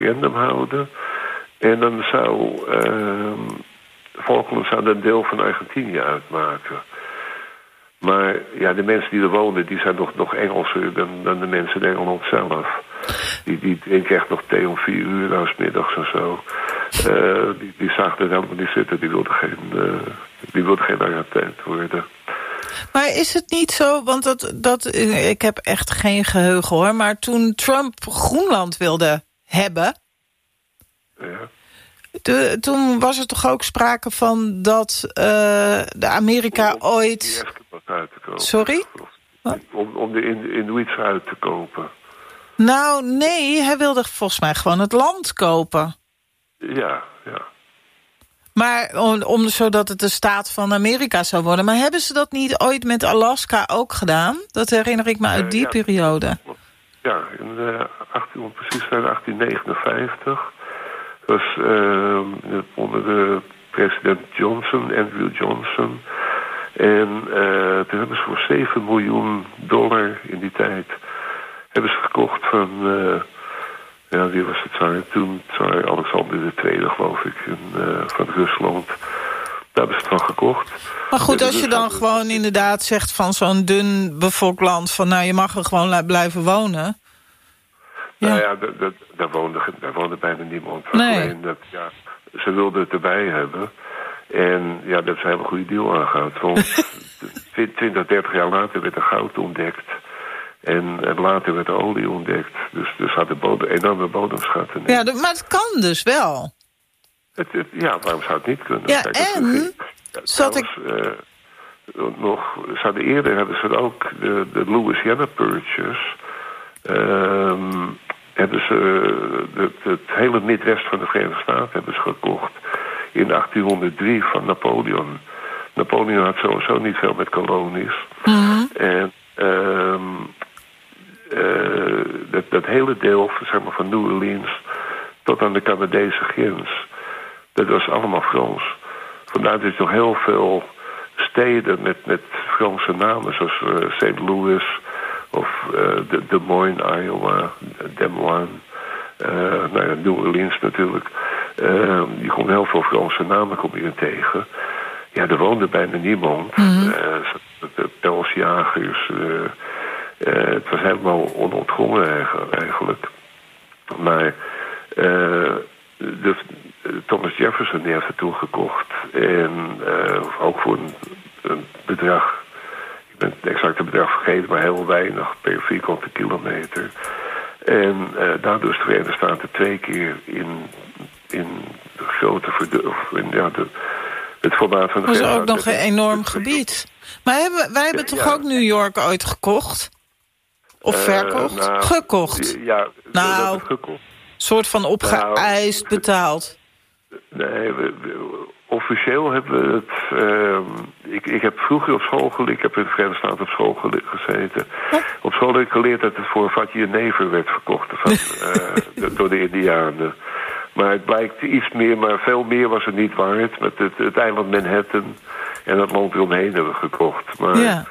referendum houden. En dan zou Falkland zou een deel van Argentinië uitmaken. Maar ja, de mensen die er wonen, die zijn nog Engelser dan de mensen in Engeland zelf. Die drinken echt nog thee om 4 uur, 's middags en zo. Die zagen er helemaal niet zitten. Die wilden geen Argentijn worden. Maar is het niet zo, want ik heb echt geen geheugen hoor, maar toen Trump Groenland wilde hebben, ja. Toen was er toch ook sprake van dat de Amerika ooit... Uit te kopen. Sorry? Om de Inuits uit te kopen. Nou, nee, hij wilde volgens mij gewoon het land kopen. Ja. Maar zodat het de staat van Amerika zou worden. Maar hebben ze dat niet ooit met Alaska ook gedaan? Dat herinner ik me uit die periode. Ja, om precies zijn 1859. Dat was onder de president Andrew Johnson. En toen hebben ze voor $7 miljoen in die tijd... hebben ze gekocht van... wie was het tsaar? Toen tsaar Alexander II, geloof ik, van Rusland. Daar hebben ze het van gekocht. Maar goed, als je dan gewoon inderdaad zegt van zo'n dun bevolkt land... van nou, je mag er gewoon blijven wonen. Nou ja, daar woonde bijna niemand. Nee. Alleen ze wilden het erbij hebben... En ja, dat is een hele goede deal aangehad. Want 20, 30 jaar later werd er goud ontdekt. En later werd er olie ontdekt. Dus had de enorme bodemschatten. Ja, maar het kan dus wel. Waarom zou het niet kunnen? Ja, kijk, en... Eerder hebben ze ook de Louisiana Purchase... hebben ze het hele Midwest van de Verenigde Staten hebben ze gekocht... in 1803 van Napoleon. Napoleon had sowieso niet veel met kolonies. Mm-hmm. En dat hele deel zeg maar, van New Orleans tot aan de Canadese grens, dat was allemaal Frans. Vandaar dat je nog heel veel steden met Franse namen, zoals St. Louis of Des Moines, Iowa, Des Moines, New Orleans natuurlijk. Je komt heel veel Franse namen tegen. Ja, er woonde bijna niemand. Mm-hmm. De pelsjagers. Het was helemaal onontgonnen eigenlijk. Maar Thomas Jefferson die heeft het toen gekocht. En ook voor een bedrag. Ik ben het exacte bedrag vergeten, maar heel weinig per vierkante kilometer. En daardoor is de Verenigde Staten 2 keer in de grote het formaat van de... Dat was ook nog een enorm gebied. Maar wij hebben toch ook New York ooit gekocht? Of verkocht? Gekocht. Ja, nou, gekocht. Soort van opgeëist, betaald. Nee, officieel hebben we het... Ik heb vroeger op school geleerd... Ik heb in de Verenigde Staten op school gezeten. Op school heb ik geleerd dat het voor een vatje jenever werd verkocht. Door de Indianen. Maar het blijkt iets meer, maar veel meer was het niet waard. Met het eiland Manhattan en het land eromheen hebben we gekocht. Maar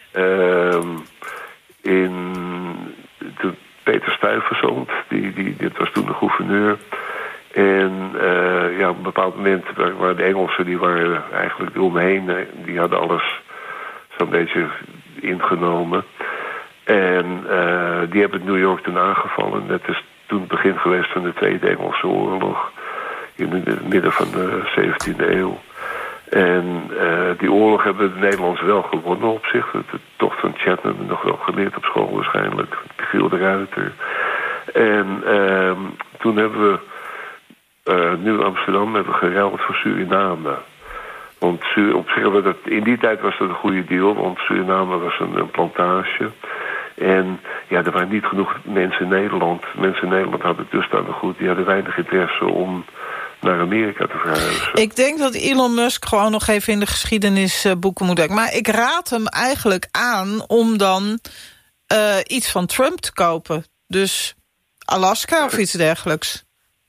toen Peter Stuyvesant, dit was toen de gouverneur. En op een bepaald moment waren de Engelsen, die waren eigenlijk eromheen. Die hadden alles zo'n beetje ingenomen. En die hebben New York toen aangevallen. Dat is toen het begin geweest van de Tweede Engelse Oorlog. In het midden van de 17e eeuw. En die oorlog hebben de Nederlanders wel gewonnen op zich. De tocht van Chatham hebben we nog wel geleerd op school waarschijnlijk. Giel de Ruiter. En toen hebben we nu in Amsterdam hebben we geruild voor Suriname. Want op zich hebben we dat, in die tijd was dat een goede deal, want Suriname was een plantage. En ja, er waren niet genoeg mensen in Nederland. Mensen in Nederland hadden dusdanig goed, die hadden weinig interesse om naar Amerika te verhuizen. Ik denk dat Elon Musk gewoon nog even in de geschiedenisboeken moet denken. Maar ik raad hem eigenlijk aan om dan iets van Trump te kopen. Dus Alaska of iets dergelijks.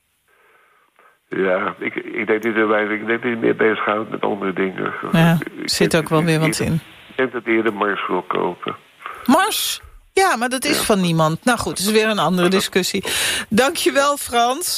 Ja, ik denk dat hij meer bezighoudt met andere dingen. Ja, zit ook wel weer wat in. Ik denk dat hij eerder Mars wil kopen. Mars? Ja, maar dat is van niemand. Nou goed, dat is weer een andere discussie. Dankjewel, Frans.